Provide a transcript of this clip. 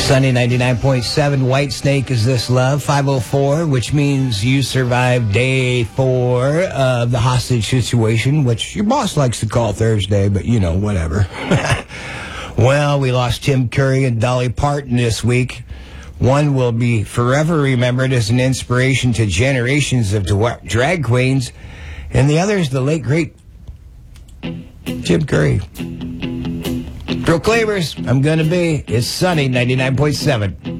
Sunny 99.7, White Snake is this love, 504, which means you survived day 4 of the hostage situation, which your boss likes to call Thursday, but you know, whatever. Well, we lost Tim Curry and Dolly Parton this week. One will be forever remembered as an inspiration to generations of drag queens, and the other is the late, great Tim Curry. Proclaimers, I'm gonna be. It's Sunny 99.7.